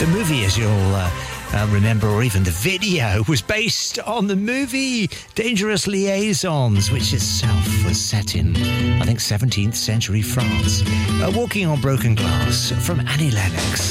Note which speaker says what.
Speaker 1: The movie, as you'll remember, or even the video, was based on the movie Dangerous Liaisons, which itself was set in, I think, 17th century France. Walking on Broken Glass from Annie Lennox.